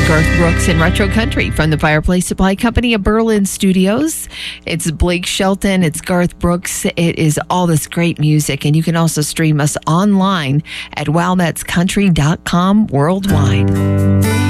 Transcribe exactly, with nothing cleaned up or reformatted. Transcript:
Garth Brooks in Retro Country from the Fireplace Supply Company of Berlin Studios. It's Blake Shelton, it's Garth Brooks, it is all this great music, and you can also stream us online at wow that's country dot com worldwide.